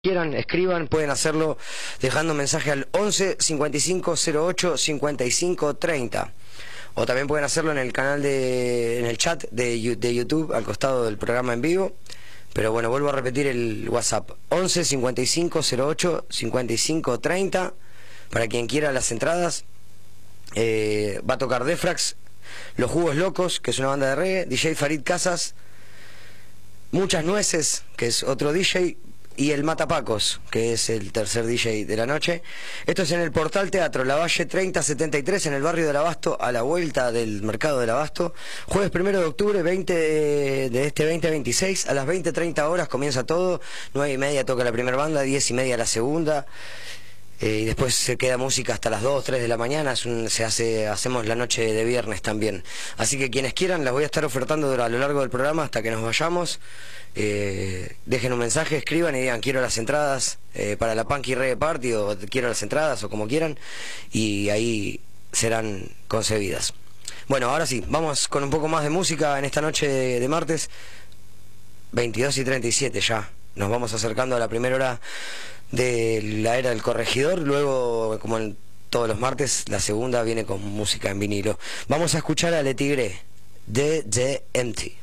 Quieran, escriban, pueden hacerlo dejando mensaje al 11 55 08 55 30. O también pueden hacerlo en el canal en el chat de YouTube al costado del programa en vivo. Pero bueno, vuelvo a repetir el WhatsApp: 11 55 08 55 30. Para quien quiera las entradas. Va a tocar Defrax, Los Jugos Locos, que es una banda de reggae, DJ Farid Casas, Muchas Nueces, que es otro DJ, y el Matapacos, que es el tercer DJ de la noche. Esto es en el Portal Teatro, Lavalle 3073, en el barrio del Abasto, a la vuelta del mercado del Abasto. Jueves 1 de octubre, 20 de este 2026, a las 20:30 horas comienza todo. 9:30 toca la primera banda, 10:30 la segunda. Y después se queda música hasta las 2, 3 de la mañana. Hacemos la noche de viernes también. Así que quienes quieran, las voy a estar ofertando a lo largo del programa hasta que nos vayamos. Dejen un mensaje, escriban y digan: quiero las entradas para la Punky Reggae Party, o quiero las entradas, o como quieran, y ahí serán concebidas. Bueno, ahora sí, vamos con un poco más de música en esta noche de martes. 22:37 ya. Nos vamos acercando a la primera hora de la era del corregidor. Luego, como en todos los martes, la segunda viene con música en vinilo. Vamos a escuchar a Le Tigre de The Empty.